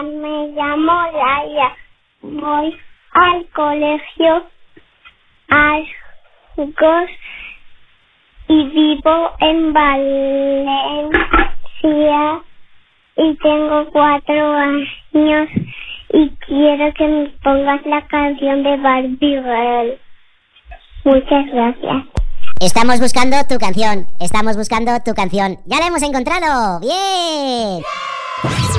Me llamo Laia. Voy al colegio Argos y vivo en Valencia y tengo 4 años y quiero que me pongas la canción de Barbie Girl. Muchas gracias. Estamos buscando tu canción. Ya la hemos encontrado. ¡Bien!